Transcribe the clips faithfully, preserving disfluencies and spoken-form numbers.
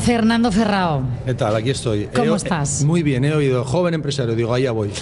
Fernando Ferrao. ¿Qué tal? Aquí estoy. ¿Cómo he, estás? Muy bien, he oído joven empresario, digo, allá voy.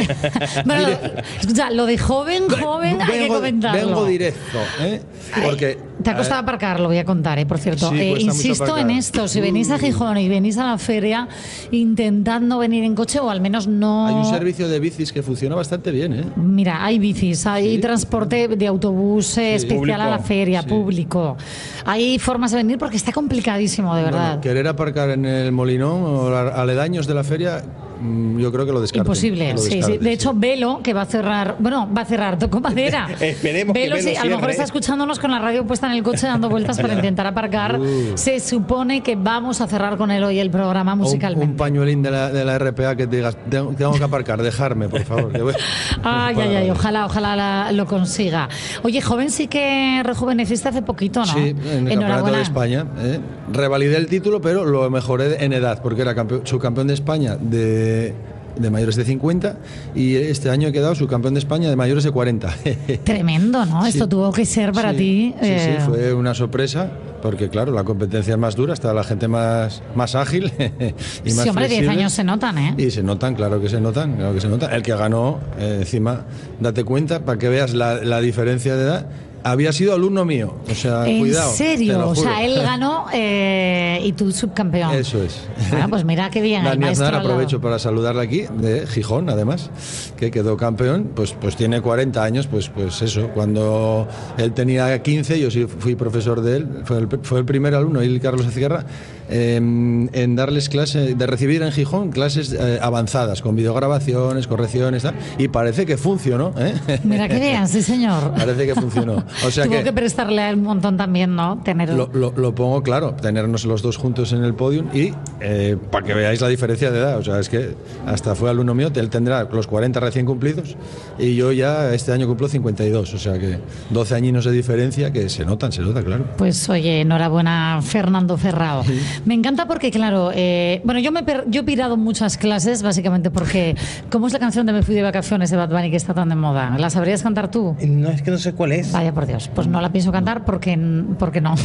Bueno, escucha, lo de joven, joven, vengo, hay que comentarlo. Vengo directo, ¿eh? Porque te ha costado aparcar, lo voy a contar, ¿eh? Por cierto. Sí, eh, insisto en esto, si venís a Gijón y venís a la feria intentando venir en coche o al menos no... Hay un servicio de bicis que funciona bastante bien, ¿eh? Mira, hay bicis, hay sí. transporte de autobús eh, sí. especial público. A la feria, sí. público. Hay formas de venir porque está complicadísimo, de verdad. Bueno, querer aparcar en el Molinón o aledaños de la feria, yo creo que lo descarten. Imposible, lo sí, sí. De hecho, sí. Velo, que va a cerrar, bueno, va a cerrar, toco madera. Esperemos Velo, que Velo sí, a lo mejor está escuchándonos con la radio puesta en el coche dando vueltas para intentar aparcar. Uh. Se supone que vamos a cerrar con él hoy el programa musicalmente. Un, un pañuelín de la, de la R P A que te digas, tengo, tengo que aparcar, dejarme, por favor. Voy... ay, ay, ay, ojalá, ojalá la, lo consiga. Oye, joven sí que rejuveneciste hace poquito, ¿no? Sí, en el Campeonato de España. ¿eh? Revalidé el título, pero lo mejoré en edad, porque era campeón, subcampeón de España de... de mayores de cincuenta y este año he quedado subcampeón de España de mayores de cuarenta. Tremendo, ¿no? Sí. Esto tuvo que ser para sí, ti. Sí, eh... sí, fue una sorpresa, porque claro, la competencia es más dura, está la gente más, más ágil y más sí, hombre, diez flexible. años se notan, ¿eh? Y se notan, claro que se notan, claro que se notan. El que ganó, eh, encima, date cuenta, para que veas la, la diferencia de edad, había sido alumno mío, o sea, ¿en cuidado. ¿En serio? O sea, él ganó eh, y tú subcampeón. Eso es. Bueno, pues mira qué bien. Dani Aznar, aprovecho para saludarla aquí, de Gijón, además, que quedó campeón, pues, pues tiene cuarenta años, pues, pues eso, cuando él tenía quince, yo sí fui profesor de él, fue el, fue el primer alumno, él y Carlos Ezquerra, eh, en darles clases, de recibir en Gijón clases eh, avanzadas, con videograbaciones, correcciones, tal, y parece que funcionó, ¿eh? Mira que bien, sí señor. Parece que funcionó. O sea Tuvo que, que prestarle un montón también, ¿no? Tener... Lo, lo, lo pongo claro, tenernos los dos juntos en el podium y eh, para que veáis la diferencia de edad. O sea, es que hasta fue alumno mío, él tendrá los cuarenta recién cumplidos y yo ya este año cumplo cincuenta y dos. O sea que doce añinos de diferencia que se notan, se nota, claro. Pues oye, enhorabuena, Fernando Ferrao. Sí. Me encanta porque, claro, eh, bueno, yo, me per, yo he pirado muchas clases básicamente porque, ¿cómo es la canción de Me fui de vacaciones de Bad Bunny que está tan de moda? ¿La sabrías cantar tú? No, es que no sé cuál es. Vaya por Dios, pues no la pienso cantar porque, porque no.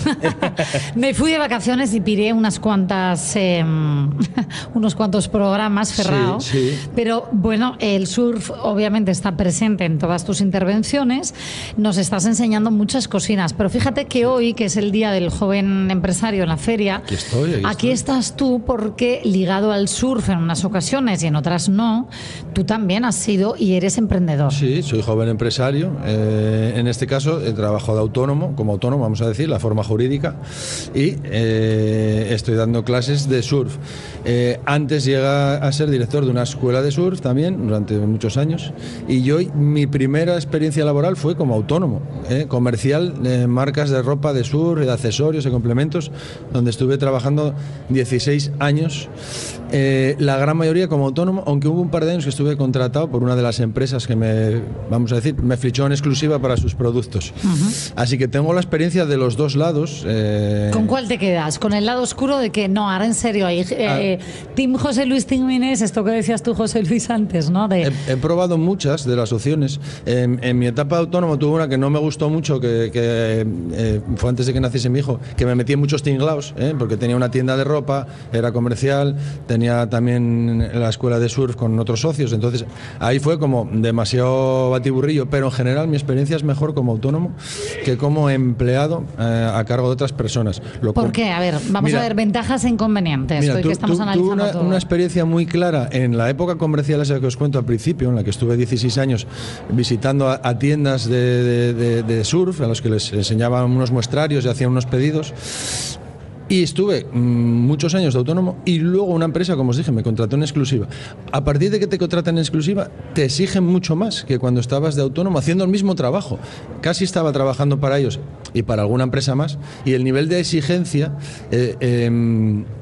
Me fui de vacaciones y piré unas cuantas eh, unos cuantos programas, Ferrao, sí, sí. Pero bueno, el surf obviamente está presente en todas tus intervenciones, nos estás enseñando muchas cocinas, pero fíjate que hoy, que es el día del joven empresario en la feria, aquí, estoy, aquí, aquí estoy. estás tú porque ligado al surf en unas ocasiones y en otras no, tú también has sido y eres emprendedor. Sí, soy joven empresario, eh, en este caso he trabajado de autónomo, como autónomo vamos a decir, la forma jurídica, y eh, estoy dando clases de surf. Eh, antes llega a ser director de una escuela de surf también, durante muchos años, y yo, mi primera experiencia laboral fue como autónomo, eh, comercial de marcas de ropa de surf, de accesorios, de complementos, donde estuve trabajando dieciséis años, eh, la gran mayoría como autónomo, aunque hubo un par de años que estuve contratado por una de las empresas que me, vamos a decir, me fichó en exclusiva para sus productos. Uh-huh. Así que tengo la experiencia de los dos lados. Eh... ¿Con cuál te quedas? ¿Con el lado oscuro de que no, ahora en serio, hay, eh, ah. Team José Luis, Team Inés, esto que decías tú, José Luis, antes, ¿no? De... He, he probado muchas de las opciones. En, en mi etapa de autónomo tuve una que no me gustó mucho, que, que eh, fue antes de que naciese mi hijo, que me metí en muchos tinglaos, ¿eh? Porque tenía una tienda de ropa, era comercial, tenía también la escuela de surf con otros socios, entonces ahí fue como demasiado batiburrillo, pero en general mi experiencia es mejor como autónomo que como empleado eh, a cargo de otras personas. Lo ¿Por qué? A ver, vamos mira, a ver ventajas e inconvenientes. Mira, hoy tú, que estamos tú, analizando tú una, todo. una experiencia muy clara en la época comercial esa que os cuento al principio, en la que estuve dieciséis años visitando a, a tiendas de, de, de, de surf, a los que les enseñaban unos muestrarios y hacían unos pedidos. Y estuve mmm, muchos años de autónomo y luego una empresa, como os dije, me contrató en exclusiva. A partir de que te contratan en exclusiva, te exigen mucho más que cuando estabas de autónomo haciendo el mismo trabajo. Casi estaba trabajando para ellos y para alguna empresa más. Y el nivel de exigencia... Eh, eh,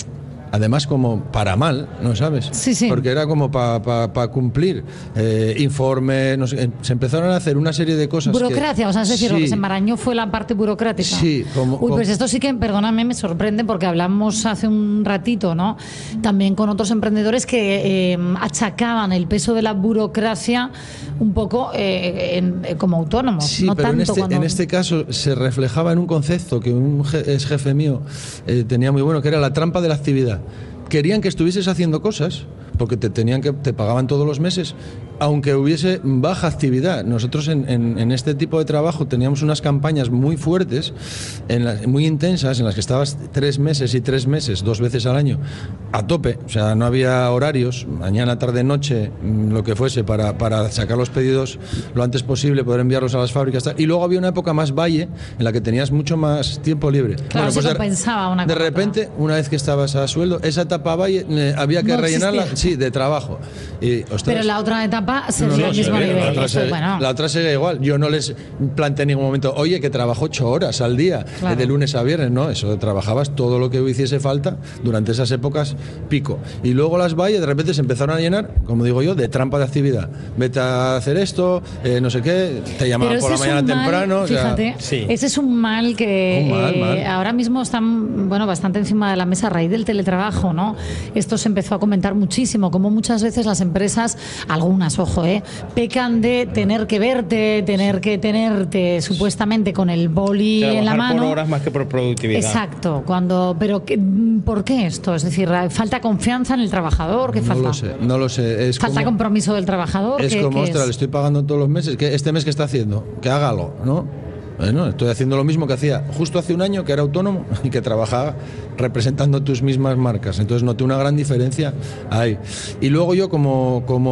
además como para mal, ¿no sabes? Sí, sí. Porque era como para pa, pa cumplir eh, informes, no sé, se empezaron a hacer una serie de cosas. Burocracia, que, o sea, es decir, sí, lo que se enmarañó fue la parte burocrática. Sí, como, Uy, pues esto sí que, perdóname, me sorprende porque hablamos hace un ratito, ¿no? También con otros emprendedores que eh, achacaban el peso de la burocracia un poco eh, en, eh, como autónomos. Sí, no pero tanto en, este, cuando... en este caso se reflejaba en un concepto que un je, ex jefe mío eh, tenía muy bueno, que era la trampa de la actividad. Querían que estuvieses haciendo cosas porque te tenían que te pagaban todos los meses, aunque hubiese baja actividad. Nosotros en, en, en este tipo de trabajo teníamos unas campañas muy fuertes, en la, muy intensas, en las que estabas tres meses y tres meses, dos veces al año, a tope. O sea, no había horarios, mañana, tarde, noche, lo que fuese, para, para sacar los pedidos lo antes posible, poder enviarlos a las fábricas. Tal. Y luego había una época más valle, en la que tenías mucho más tiempo libre. Claro, bueno, pues se de, compensaba una de cosa repente, otra. Una vez que estabas a sueldo, esa etapa valle eh, había que no rellenarla, existía. sí, de trabajo. Y, ostras, pero la otra etapa sería no, no, el mismo se ve, nivel. la, otra Eso, se, bueno. la otra sería igual. Yo no les planteé en ningún momento, oye, que trabajo ocho horas al día, Claro. eh, de lunes a viernes. No, eso trabajabas todo lo que hiciese falta durante esas épocas pico. Y luego las valles de repente se empezaron a llenar, como digo yo, de trampa de actividad. Vete a hacer esto, eh, no sé qué, te llamaban Pero por la ese es mañana un mal, temprano. fíjate, o sea, sí. ese es un mal que Un mal, eh, mal. ahora mismo está, bueno, bastante encima de la mesa a raíz del teletrabajo, ¿no? Esto se empezó a comentar muchísimo, como muchas veces las empresas, algunas, ojo, eh, pecan de tener que verte, tener que tenerte supuestamente con el boli en la Trabajar mano. por horas más que por productividad. Exacto, cuando, pero ¿qué- ¿por qué esto? Es decir, ¿falta confianza en el trabajador? ¿Qué No falta? lo sé, no lo sé. Es ¿Falta como, compromiso del trabajador? es ¿Qué- como, qué ostras, es? le estoy pagando todos los meses. ¿Qué, este mes que está haciendo? Que haga algo, ¿no? Bueno, estoy haciendo lo mismo que hacía justo hace un año, que era autónomo y que trabajaba representando tus mismas marcas. Entonces noté una gran diferencia ahí. Y luego yo como, como